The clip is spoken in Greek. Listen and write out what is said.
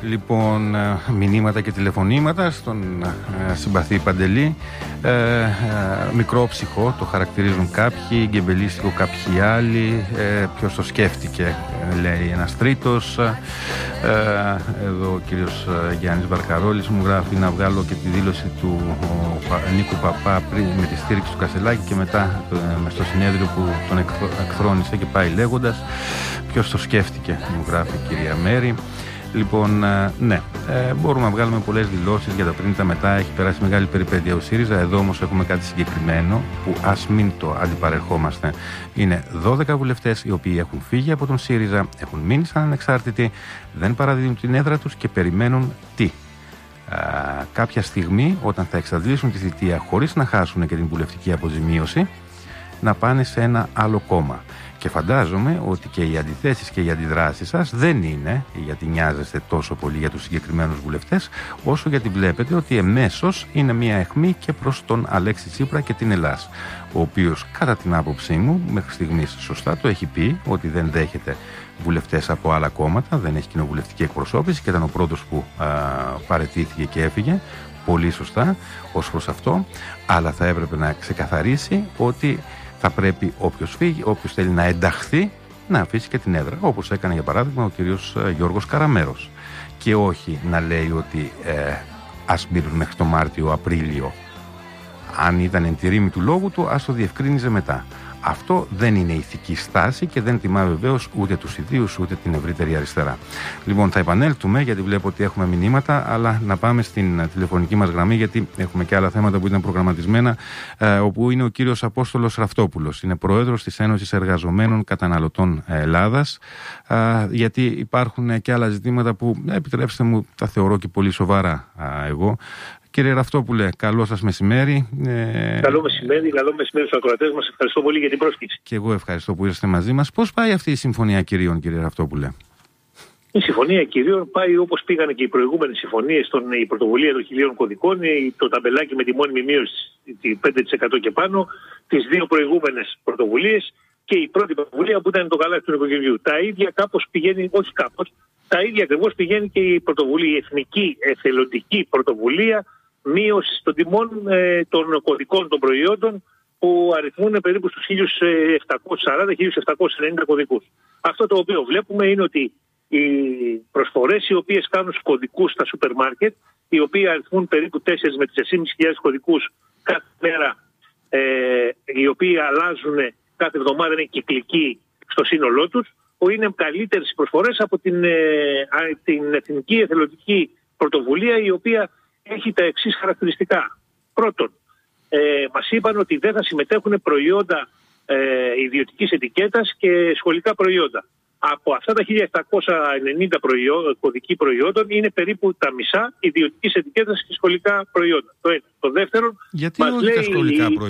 Λοιπόν, μηνύματα και τηλεφωνήματα στον συμπαθή Παντελή. Μικρόψυχο το χαρακτηρίζουν κάποιοι, γκεμπελίστικο κάποιοι άλλοι. Ποιος το σκέφτηκε, λέει ένας τρίτος. Εδώ ο κύριος Γιάννης Βαρκαρόλης μου γράφει να βγάλω και τη δήλωση του Νίκου Παπά πριν, με τη στήριξη του Κασελάκη, και μετά στο συνέδριο που τον εκθρόνησε, και πάει λέγοντας. Ποιος το σκέφτηκε, μου γράφει η κυρία Μέρη. Λοιπόν, ναι, μπορούμε να βγάλουμε πολλές δηλώσεις για τα πριν, τα μετά. Έχει περάσει μεγάλη περιπέτεια ο ΣΥΡΙΖΑ. Εδώ όμως έχουμε κάτι συγκεκριμένο που ας μην το αντιπαρερχόμαστε. Είναι 12 βουλευτές οι οποίοι έχουν φύγει από τον ΣΥΡΙΖΑ, έχουν μείνει σαν ανεξάρτητοι, δεν παραδίδουν την έδρα τους και περιμένουν τι? Κάποια στιγμή, όταν θα εξαντλήσουν τη θητεία χωρίς να χάσουν και την βουλευτική αποζημίωση, να πάνε σε ένα άλλο κόμμα. Και φαντάζομαι ότι και οι αντιθέσεις και οι αντιδράσεις σας δεν είναι γιατί νοιάζεστε τόσο πολύ για τους συγκεκριμένους βουλευτές, όσο γιατί βλέπετε ότι εμέσως είναι μια αιχμή και προς τον Αλέξη Τσίπρα και την Ελλάς, ο οποίος κατά την άποψή μου μέχρι στιγμής σωστά το έχει πει ότι δεν δέχεται βουλευτές από άλλα κόμματα, δεν έχει κοινοβουλευτική εκπροσώπηση και ήταν ο πρώτος που παραιτήθηκε και έφυγε. Πολύ σωστά ως προς αυτό, αλλά θα έπρεπε να ξεκαθαρίσει ότι θα πρέπει όποιος φύγει, όποιος θέλει να ενταχθεί, να αφήσει και την έδρα, όπως έκανε για παράδειγμα ο κύριος Γιώργος Καραμέρος, και όχι να λέει ότι ας μείνουν μέχρι το Μάρτιο-Απρίλιο. Αν ήταν εν τη ρήμη του λόγου του, ας το διευκρίνιζε μετά. Αυτό δεν είναι ηθική στάση και δεν τιμά βεβαίως ούτε τους ιδίους ούτε την ευρύτερη αριστερά. Λοιπόν, θα επανέλθουμε γιατί βλέπω ότι έχουμε μηνύματα, αλλά να πάμε στην τηλεφωνική μας γραμμή, γιατί έχουμε και άλλα θέματα που ήταν προγραμματισμένα, όπου είναι ο κύριος Απόστολος Ραφτόπουλος. Είναι πρόεδρος της Ένωσης Εργαζομένων Καταναλωτών Ελλάδας, γιατί υπάρχουν και άλλα ζητήματα που, επιτρέψτε μου, τα θεωρώ και πολύ σοβαρά εγώ. Κύριε Ραφτόπουλε, καλό σας μεσημέρι. Καλό μεσημέρι στους ακροατές μας. Ευχαριστώ πολύ για την πρόσκληση. Και εγώ ευχαριστώ που ήρθατε μαζί μας. Πώς πάει αυτή η Συμφωνία Κυρίων, κύριε Ραφτόπουλε? Η Συμφωνία Κυρίων πάει όπως πήγαν και οι προηγούμενες συμφωνίες, η πρωτοβουλία των 1.000 κωδικών, το ταμπελάκι με τη μόνιμη μείωση 5% και πάνω, τις δύο προηγούμενες πρωτοβουλίες και η πρώτη πρωτοβουλία που ήταν το καλάθι του νοικοκυριού. Τα ίδια κάπως πηγαίνει, όχι κάπως, τα ίδια ακριβώς πηγαίνει και η πρωτοβουλία, η εθνική εθελοντική πρωτοβουλία μείωση των τιμών των κωδικών των προϊόντων, που αριθμούν περίπου στους 1.740-1.790 κωδικούς. Αυτό το οποίο βλέπουμε είναι ότι οι προσφορές οι οποίες κάνουν στους κωδικούς στα σούπερ μάρκετ, οι οποίοι αριθμούν περίπου 4 με 4.500 κωδικούς κάθε μέρα, οι οποίοι αλλάζουν κάθε εβδομάδα, είναι κυκλικοί στο σύνολό τους, που είναι καλύτερες προσφορές από την εθνική εθελοντική πρωτοβουλία, η οποία έχει τα εξής χαρακτηριστικά. Πρώτον, μας είπαν ότι δεν θα συμμετέχουν προϊόντα ιδιωτικής ετικέτας και σχολικά προϊόντα. Από αυτά τα 1.790 κωδικοί προϊόντων είναι περίπου τα μισά ιδιωτικής ετικέτας και σχολικά προϊόντα. Το ένα. Το δεύτερο, γιατί όλοι τα σχολικά προϊόντα?